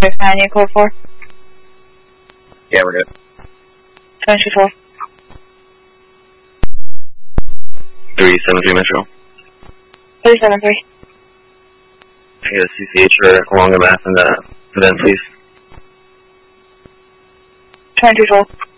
you code 4. Yeah, we're good. 24. 373 Metro. 373. I get a CCH along the map and the vent, please. 2212.